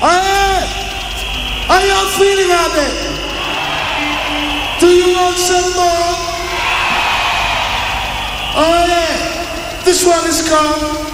Alright, how y'all feeling out there? Do you want some more? Oh yeah, this one is called